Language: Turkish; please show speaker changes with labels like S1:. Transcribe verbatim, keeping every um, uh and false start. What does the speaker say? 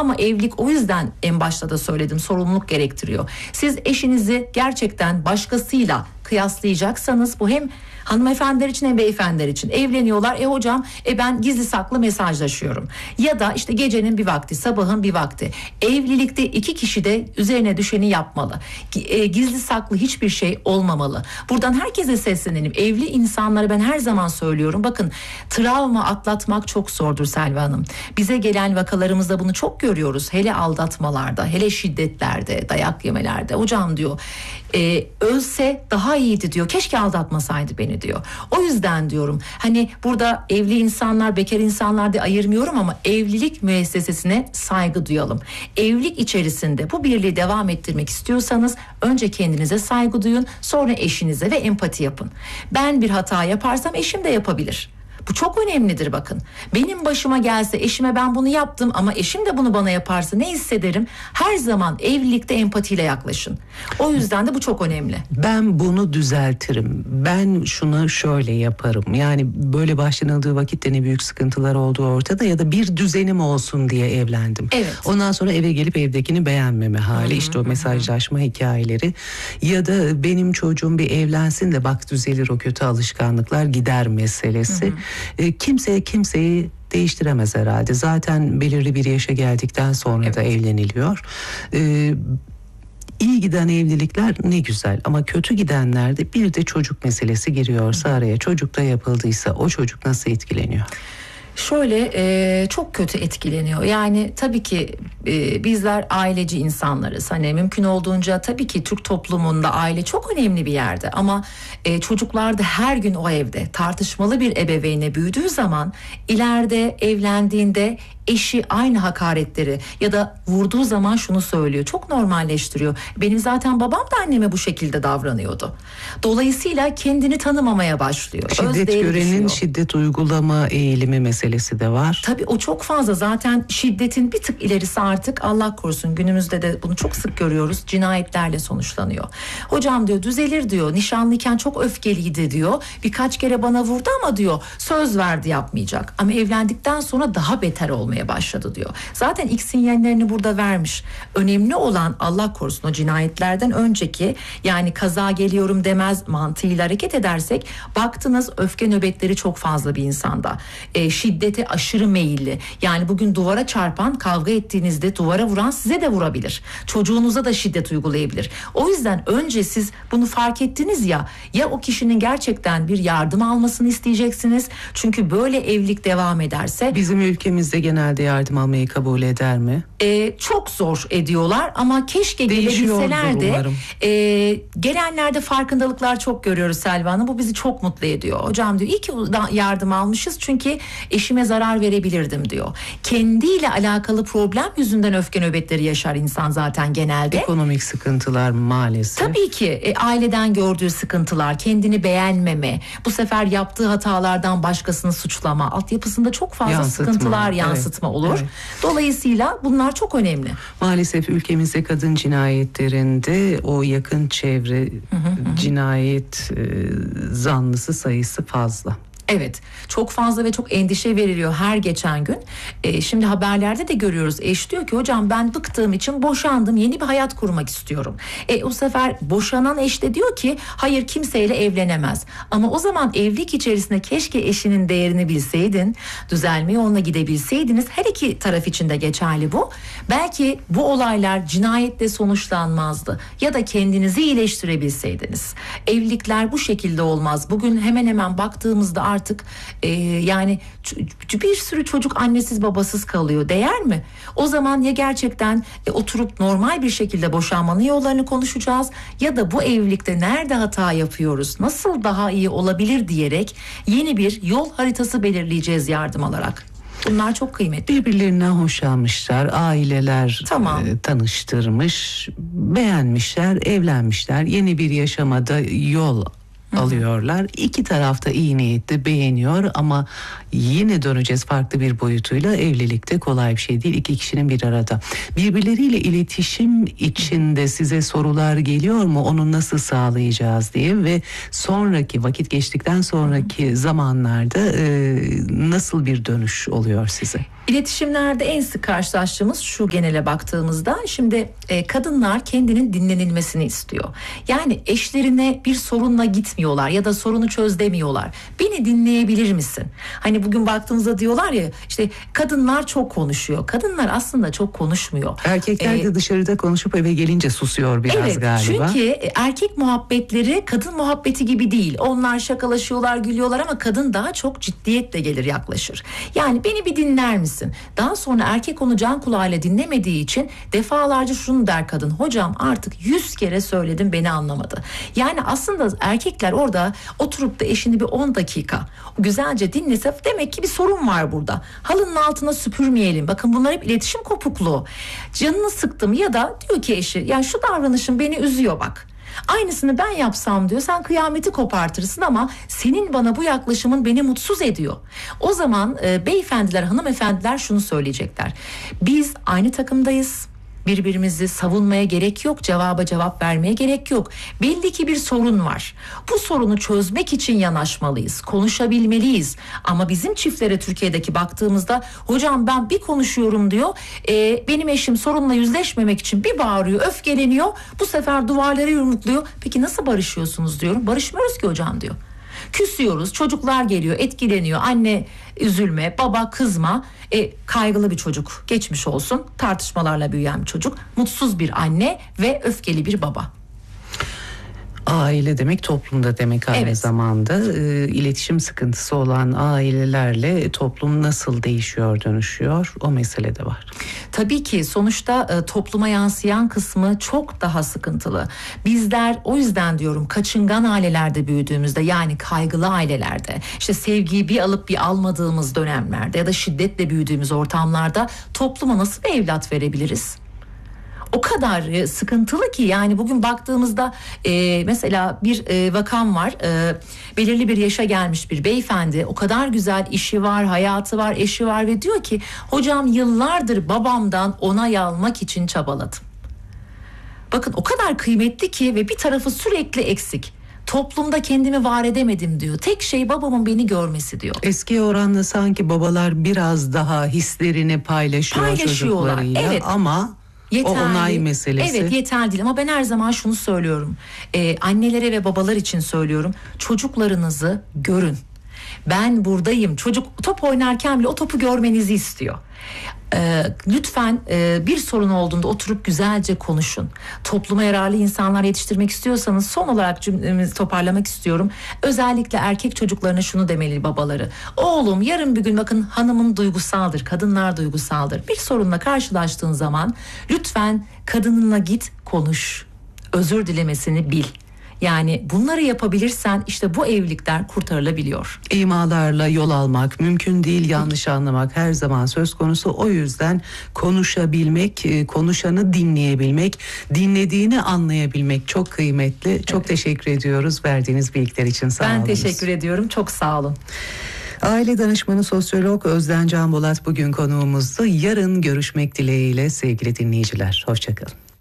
S1: Ama evlilik, o yüzden en başta da söyledim, sorumluluk gerektiriyor. Siz eşinizi gerçekten başkasıyla kıyaslayacaksanız, bu hem hanımefendiler için hem beyefendiler için. Evleniyorlar, e hocam e ben gizli saklı mesajlaşıyorum. Ya da işte gecenin bir vakti, sabahın bir vakti. Evlilikte iki kişi de üzerine düşeni yapmalı. E, gizli saklı hiçbir şey olmamalı. Buradan herkese seslenelim. Evli insanlara ben her zaman söylüyorum. Bakın, travma atlatmak çok zordur Selva Hanım. Bize gelen vakalarımızda bunu çok görüyoruz. Hele aldatmalarda, hele şiddetlerde, dayak yemelerde. Hocam diyor, e, ölse daha iyiydi diyor. Keşke aldatmasaydı beni diyor. O yüzden diyorum, hani burada evli insanlar, bekar insanlar diye ayırmıyorum ama evlilik müessesesine saygı duyalım. Evlilik içerisinde bu birliği devam ettirmek istiyorsanız önce kendinize saygı duyun, sonra eşinize ve empati yapın. Ben bir hata yaparsam eşim de yapabilir. Bu çok önemlidir bakın. Benim başıma gelse, eşime ben bunu yaptım ama eşim de bunu bana yaparsa ne hissederim? Her zaman evlilikte empatiyle yaklaşın. O yüzden de bu çok önemli.
S2: Ben bunu düzeltirim. Ben şunu şöyle yaparım. Yani böyle başlanıldığı vakitte ne büyük sıkıntılar olduğu ortada, ya da bir düzenim olsun diye evlendim.
S1: Evet.
S2: Ondan sonra eve gelip evdekini beğenmeme hali, hı-hı, işte o mesajlaşma hı-hı. hikayeleri, ya da benim çocuğum bir evlensin de bak düzelir o kötü alışkanlıklar gider meselesi. Hı-hı. E, kimseye kimseyi değiştiremez herhalde. Zaten belirli bir yaşa geldikten sonra evet. da evleniliyor. E, iyi giden evlilikler ne güzel, ama kötü gidenlerde bir de çocuk meselesi giriyorsa araya, çocuk da yapıldıysa o çocuk nasıl etkileniyor?
S1: Şöyle e, çok kötü etkileniyor. Yani tabii ki e, bizler aileci insanlarız. Hani mümkün olduğunca tabii ki Türk toplumunda aile çok önemli bir yerde. Ama e, çocuklar da her gün o evde tartışmalı bir ebeveynle büyüdüğü zaman, ileride evlendiğinde eşi aynı hakaretleri ya da vurduğu zaman şunu söylüyor. Çok normalleştiriyor. Benim zaten babam da anneme bu şekilde davranıyordu. Dolayısıyla kendini tanımamaya başlıyor.
S2: Şiddet görenin şiddet uygulama eğilimi meselesi de var.
S1: Tabii o çok fazla. Zaten şiddetin bir tık ilerisi artık, Allah korusun, günümüzde de bunu çok sık görüyoruz, cinayetlerle sonuçlanıyor. Hocam diyor düzelir diyor. Nişanlıyken çok öfkeliydi diyor. Birkaç kere bana vurdu ama diyor söz verdi yapmayacak. Ama evlendikten sonra daha beter olmaya başladı diyor. Zaten ilk sinyallerini burada vermiş. Önemli olan, Allah korusun, o cinayetlerden önceki, yani kaza geliyorum demez mantığıyla hareket edersek, baktınız öfke nöbetleri çok fazla bir insanda. E, şiddete aşırı meyilli. Yani bugün duvara çarpan, kavga ettiğinizde duvara vuran size de vurabilir. Çocuğunuza da şiddet uygulayabilir. O yüzden önce siz bunu fark ettiniz ya, ya o kişinin gerçekten bir yardım almasını isteyeceksiniz. Çünkü böyle evlilik devam ederse,
S2: bizim ülkemizde genelde yardım almayı kabul eder mi?
S1: E, çok zor ediyorlar ama keşke gelebilselerdi. E, gelenlerde farkındalıklar çok görüyoruz Selva Hanım. Bu bizi çok mutlu ediyor. Hocam diyor iyi ki yardım almışız çünkü eşime zarar verebilirdim diyor. Kendiyle alakalı problem yüzünden öfke nöbetleri yaşar insan zaten genelde.
S2: Ekonomik sıkıntılar maalesef.
S1: Tabii ki e, aileden gördüğü sıkıntılar, kendini beğenmeme, bu sefer yaptığı hatalardan başkasını suçlama, altyapısında çok fazla yansıtma, sıkıntılar yansıtma evet. olur. Evet. Dolayısıyla bunlar çok önemli.
S2: Maalesef ülkemizde kadın cinayetlerinde o yakın çevre hı hı hı. cinayet e, zanlısı sayısı fazla.
S1: Evet, çok fazla ve çok endişe veriliyor her geçen gün. Ee, şimdi haberlerde de görüyoruz. Eş diyor ki hocam ben bıktığım için boşandım, yeni bir hayat kurmak istiyorum. E, o sefer boşanan eş de diyor ki hayır, kimseyle evlenemez. Ama o zaman evlilik içerisinde keşke eşinin değerini bilseydin, düzelme yoluna gidebilseydiniz. Her iki taraf için de geçerli bu. Belki bu olaylar cinayetle sonuçlanmazdı ya da kendinizi iyileştirebilseydiniz. Evlilikler bu şekilde olmaz. Bugün hemen hemen baktığımızda artık Artık e, yani bir sürü çocuk annesiz babasız kalıyor. Değer mi? O zaman ya gerçekten e, oturup normal bir şekilde boşanmanın yollarını konuşacağız ya da bu evlilikte nerede hata yapıyoruz, nasıl daha iyi olabilir diyerek yeni bir yol haritası belirleyeceğiz yardım alarak. Bunlar çok kıymetli.
S2: Birbirlerinden hoşlanmışlar, aileler
S1: tamam.
S2: e, tanıştırmış, beğenmişler, evlenmişler, yeni bir yaşamada yol alıyorlar. İki tarafta iyi niyetli, beğeniyor ama yine döneceğiz farklı bir boyutuyla. Evlilikte kolay bir şey değil. İki kişinin bir arada. Birbirleriyle iletişim içinde size sorular geliyor mu? Onu nasıl sağlayacağız diye ve sonraki vakit geçtikten sonraki zamanlarda e, nasıl bir dönüş oluyor size?
S1: İletişimlerde en sık karşılaştığımız şu, genele baktığımızda şimdi e, kadınlar kendinin dinlenilmesini istiyor. Yani eşlerine bir sorunla gitmiyorlar ya da sorunu çöz demiyorlar. Beni dinleyebilir misin? Hani bugün baktığımızda diyorlar ya işte kadınlar çok konuşuyor. Kadınlar aslında çok konuşmuyor.
S2: Erkekler de ee, dışarıda konuşup eve gelince susuyor biraz
S1: evet,
S2: galiba.
S1: Çünkü erkek muhabbetleri kadın muhabbeti gibi değil. Onlar şakalaşıyorlar, gülüyorlar ama kadın daha çok ciddiyetle gelir, yaklaşır. Yani beni bir dinler misin? Daha sonra erkek onu can kulağıyla dinlemediği için defalarca şunu der kadın: hocam artık yüz kere söyledim, beni anlamadı. Yani aslında erkekler orada oturup da eşini bir on dakika güzelce dinlese demek ki bir sorun var burada. Halının altına süpürmeyelim. Bakın bunlar hep iletişim kopukluğu. Canını sıktım ya da diyor ki eşi, ya şu davranışın beni üzüyor bak. Aynısını ben yapsam diyor, sen kıyameti kopartırsın ama senin bana bu yaklaşımın beni mutsuz ediyor. O zaman e, beyefendiler, hanımefendiler şunu söyleyecekler: biz aynı takımdayız. Birbirimizi savunmaya gerek yok, cevaba cevap vermeye gerek yok. Belli ki bir sorun var. Bu sorunu çözmek için yanaşmalıyız, konuşabilmeliyiz. Ama bizim çiftlere Türkiye'deki baktığımızda, hocam ben bir konuşuyorum diyor, e, benim eşim sorunla yüzleşmemek için bir bağırıyor, öfkeleniyor, bu sefer duvarları yumrukluyor. Peki nasıl barışıyorsunuz diyorum. Barışmıyoruz ki hocam diyor. Küsüyoruz, çocuklar geliyor, etkileniyor, anne üzülme, baba kızma, e, kaygılı bir çocuk, geçmiş olsun, tartışmalarla büyüyen bir çocuk, mutsuz bir anne ve öfkeli bir baba.
S2: Aile demek toplumda demek aynı
S1: evet.
S2: zamanda. E, iletişim sıkıntısı olan ailelerle toplum nasıl değişiyor, dönüşüyor, o mesele de var.
S1: Tabii ki sonuçta e, topluma yansıyan kısmı çok daha sıkıntılı. Bizler o yüzden diyorum, kaçıngan ailelerde büyüdüğümüzde, yani kaygılı ailelerde, işte sevgiyi bir alıp bir almadığımız dönemlerde ya da şiddetle büyüdüğümüz ortamlarda topluma nasıl bir evlat verebiliriz? O kadar sıkıntılı ki, yani bugün baktığımızda e, mesela bir e, vakam var, e, belirli bir yaşa gelmiş bir beyefendi, o kadar güzel işi var, hayatı var, eşi var ve diyor ki hocam yıllardır babamdan onay almak için çabaladım. Bakın o kadar kıymetli ki ve bir tarafı sürekli eksik. Toplumda kendimi var edemedim diyor. Tek şey babamın beni görmesi diyor.
S2: Eski oranla sanki babalar biraz daha hislerini paylaşıyor çocuklarıyla, evet. Ama yeterli. O onay meselesi.
S1: Evet, yeterli değil ama ben her zaman şunu söylüyorum. Ee, annelere ve babalar için söylüyorum. Çocuklarınızı görün. Ben buradayım. Çocuk top oynarken bile o topu görmenizi istiyor. Ee, lütfen e, bir sorun olduğunda oturup güzelce konuşun. Topluma yararlı insanlar yetiştirmek istiyorsanız, son olarak cümlemizi toparlamak istiyorum. Özellikle erkek çocuklarına şunu demeli babaları: oğlum yarın bir gün, bakın hanımın duygusaldır, kadınlar duygusaldır. Bir sorunla karşılaştığın zaman lütfen kadınınla git konuş. Özür dilemesini bil. Yani bunları yapabilirsen işte bu evlilikler kurtarılabiliyor.
S2: İmalarla yol almak mümkün değil, yanlış anlamak her zaman söz konusu. O yüzden konuşabilmek, konuşanı dinleyebilmek, dinlediğini anlayabilmek çok kıymetli. Çok evet. Teşekkür ediyoruz verdiğiniz bilgiler için, sağ olun.
S1: Ben teşekkür ediyorum, çok sağ olun.
S2: Aile danışmanı sosyolog Özden Can Bolat bugün konuğumuzdu. Yarın görüşmek dileğiyle sevgili dinleyiciler. Hoşça kalın.